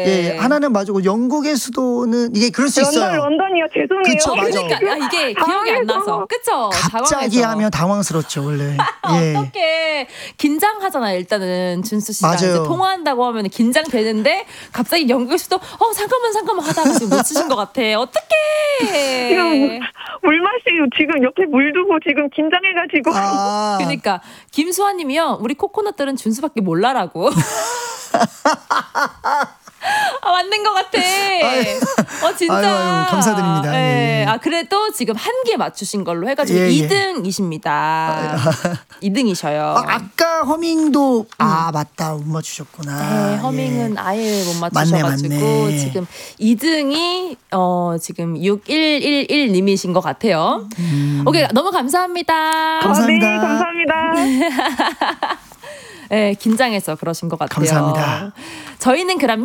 예, 하나는 맞고 영국의 수도는 이게 그럴 수 있어요. 런던이요. 죄송해요. 그쵸, 맞아. 그러니까 이게 기억이 안 나서. 그쵸? 갑자기 당황해서. 하면 당황스럽죠, 원래. 예. 어떡해. 긴장하잖아요, 일단은. 준수 씨랑 맞아요. 이제 통화한다고 하면 긴장되는데 갑자기 영국의 수도 잠깐만 하다가 지금 놓치신 것 같아. 어떡해. 지금 물 마시고 지금 옆에 물 두고 지금 긴장해가지고. 그러니까 김수환 님이요. 우리 코코넛들은 준수밖에 몰라라고. 맞는 것 같아. 진짜. 아유, 감사드립니다. 예. 그래도 지금 한 개 맞추신 걸로 해가지고 2등이십니다. 2등이셔요. 아까 허밍도 맞다 못 맞추셨구나. 네, 허밍은 아예 못 맞추셔가지고 맞네. 지금 2등이 지금 6111님이신 것 같아요. 오케이, 너무 감사합니다. 감사합니다. 네, 감사합니다. 네, 긴장해서 그러신 것 같아요. 감사합니다. 저희는 그럼